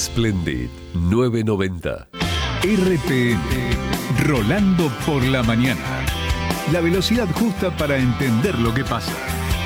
Splendid 990. RPM, Rolando por la mañana. La velocidad justa para entender lo que pasa.